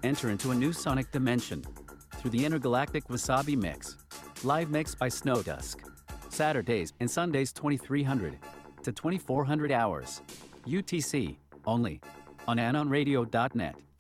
Enter into a new sonic dimension through the intergalactic Wasabi Mix. Live mix by Snowdusk. Saturdays and Sundays 2300 to 2400 hours. UTC only on AnonRadio.net.